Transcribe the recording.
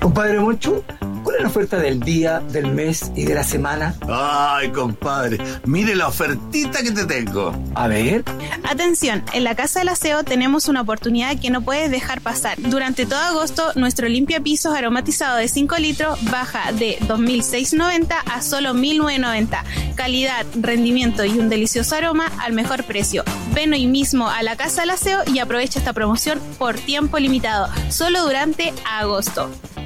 Compadre Moncho, ¿cuál es la oferta del día, del mes y de la semana? Ay, compadre, mire la ofertita que te tengo. A ver. Atención, en la Casa del Aseo tenemos una oportunidad que no puedes dejar pasar. Durante todo agosto, nuestro limpiapisos aromatizado de 5 litros baja de 2.690 a solo 1.990. Calidad, rendimiento y un delicioso aroma al mejor precio. Ven hoy mismo a la Casa del Aseo y aprovecha esta promoción por tiempo limitado, solo durante agosto.